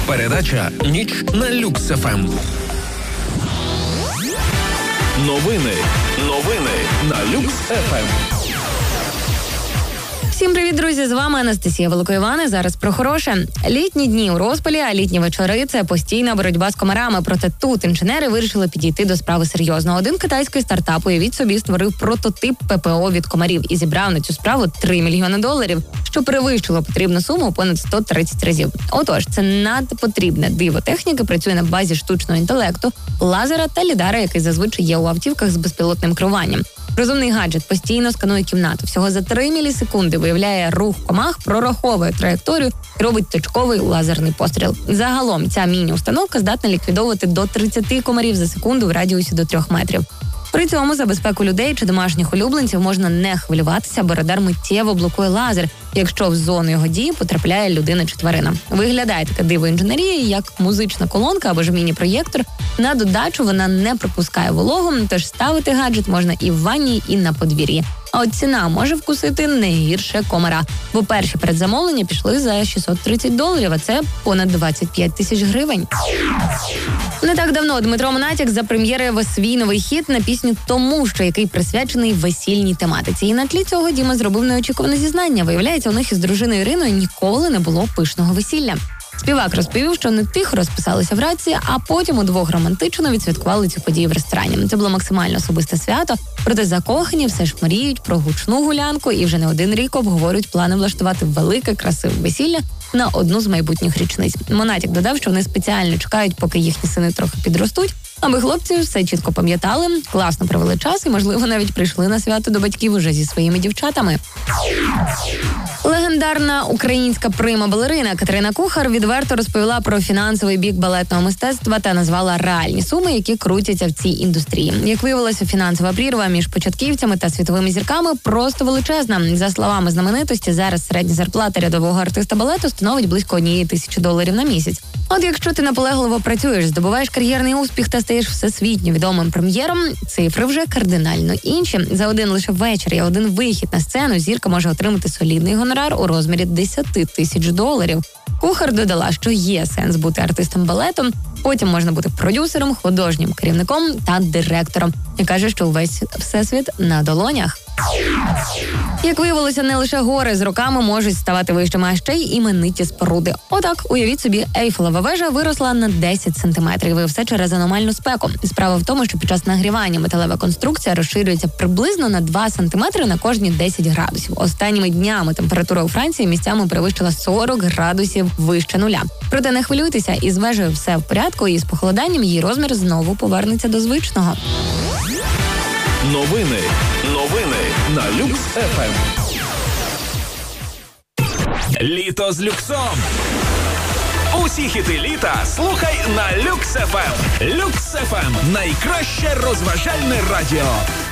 Передача «Ніч на Люкс ФМ». Новини на Люкс ФМ. Всім привіт, друзі! З вами Анастасія Великоївана. Зараз про хороше. Літні дні у розпалі, а літні вечори – це постійна боротьба з комарами. Проте тут інженери вирішили підійти до справи серйозно. Один китайський стартап, уявіть собі, створив прототип ППО від комарів і зібрав на цю справу $3 мільйони, що перевищило потрібну суму понад 130 разів. Отож, це надпотрібне диво техніки працює на базі штучного інтелекту, лазера та лідара, який зазвичай є у автівках з безпілотним керуванням. Розумний гаджет постійно сканує кімнату. Всього за 3 мілісекунди виявляє рух комах, прораховує траєкторію і робить точковий лазерний постріл. Загалом ця міні-установка здатна ліквідовувати до 30 комарів за секунду в радіусі до 3 метрів. При цьому за безпеку людей чи домашніх улюбленців можна не хвилюватися, бо радар миттєво блокує лазер, якщо в зону його дії потрапляє людина чи тварина. Виглядає таке диво інженерії, як музична колонка або ж міні-проєктор. На додачу вона не пропускає вологу, тож ставити гаджет можна і в ванні, і на подвір'ї. А от ціна може вкусити не гірше комара, бо перші передзамовлення пішли за $630, а це понад 25 тисяч гривень. Не так давно Дмитро Монатік запрем'єрив свій новий хіт на пісню «Тому що», який присвячений весільній тематиці. І на тлі цього Діма зробив неочікуване зізнання. Виявляється, у них із дружиною Іриною ніколи не було пишного весілля. Співак розповів, що не тихо розписалися в рації, а потім удвох романтично відсвяткували цю подію в ресторані. Це було максимально особисте свято, проте закохані все ж мріють про гучну гулянку і вже не один рік обговорюють плани влаштувати велике, красиве весілля на одну з майбутніх річниць. Монатік додав, що вони спеціально чекають, поки їхні сини трохи підростуть, аби хлопці все чітко пам'ятали, класно провели час і, можливо, навіть прийшли на свято до батьків уже зі своїми дівчатами. Легендарна українська прима-балерина Катерина Кухар відверто розповіла про фінансовий бік балетного мистецтва та назвала реальні суми, які крутяться в цій індустрії. Як виявилося, фінансова прірва між початківцями та світовими зірками просто величезна. За словами знаменитості, зараз середня зарплата рядового артиста балету становить близько $1,000 на місяць. От якщо ти наполегливо працюєш, здобуваєш кар'єрний успіх та стаєш всесвітньо відомим прем'єром, цифри вже кардинально інші. За один лише вечір і один вихід на сцену зірка може отримати солідний гонорар у розмірі $10 тисяч. Кухар додала, що є сенс бути артистом балету, потім можна бути продюсером, художнім керівником та директором. І каже, що увесь всесвіт на долонях. Як виявилося, не лише гори з роками можуть ставати вищими, а ще й імениті споруди. Отак, уявіть собі, Ейфелева вежа виросла на 10 сантиметрів, і все через аномальну спеку. Справа в тому, що під час нагрівання металева конструкція розширюється приблизно на 2 сантиметри на кожні 10 градусів. Останніми днями температура у Франції місцями перевищила 40 градусів вище нуля. Проте не хвилюйтеся, із вежею все в порядку, і з похолоданням її розмір знову повернеться до звичного. Новини на Люкс ФМ. Літо з люксом. Усі хіти літа слухай на Люкс ФМ. Люкс ФМ – найкраще розважальне радіо.